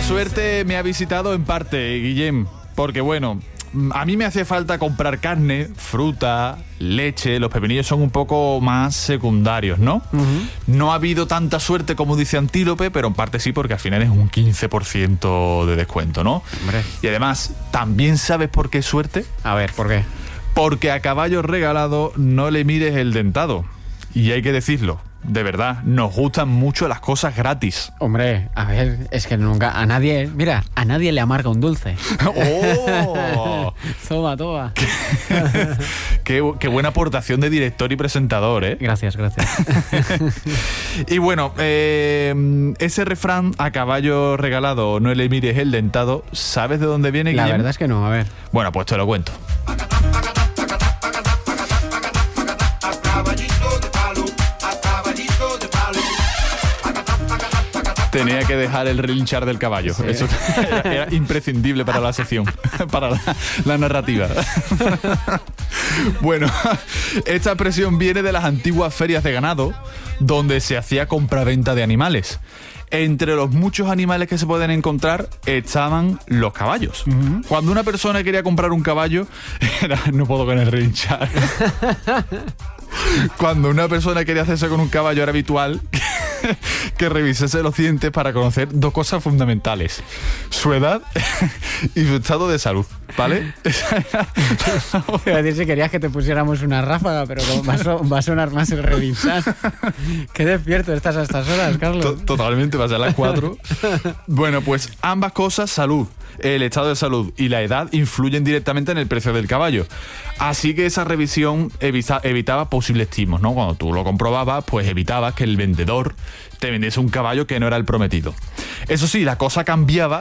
suerte me ha visitado en parte, Guillem, porque bueno, a mí me hace falta comprar carne, fruta, leche. Los pepinillos son un poco más secundarios, ¿no? No ha habido tanta suerte como dice Antílope, pero en parte sí, porque al final es un 15% de descuento, ¿no? Hombre. Y además, ¿también sabes por qué suerte? A ver, ¿por qué? Porque a caballo regalado no le mires el dentado. Y hay que decirlo, de verdad, nos gustan mucho las cosas gratis. Hombre, a ver, es que nunca a nadie le amarga un dulce. ¡Oh! Toma. Qué buena aportación de director y presentador, ¿eh? Gracias. Y bueno, ese refrán, a caballo regalado no le mires el dentado, ¿sabes de dónde viene, Guillem? La verdad es que no, a ver. Bueno, pues te lo cuento. Tenía que dejar el relinchar del caballo. Sí. Eso era imprescindible para la sección, para la narrativa. Bueno, esta expresión viene de las antiguas ferias de ganado, donde se hacía compraventa de animales. Entre los muchos animales que se pueden encontrar estaban los caballos. Cuando una persona quería comprar un caballo, no puedo con el relinchar. Cuando una persona quería hacerse con un caballo era habitual que revisase los dientes para conocer dos cosas fundamentales: su edad y su estado de salud, ¿vale? Iba a decir si querías que te pusiéramos una ráfaga, pero va a sonar más el relinchar. Qué despierto estás a estas horas, Carlos. Totalmente, va a ser las 4. Bueno, pues ambas cosas, salud, el estado de salud y la edad, influyen directamente en el precio del caballo. Así que esa revisión evitaba posibles timos, ¿no? Cuando tú lo comprobabas, pues evitabas que el vendedor te vendiese un caballo que no era el prometido. Eso sí, la cosa cambiaba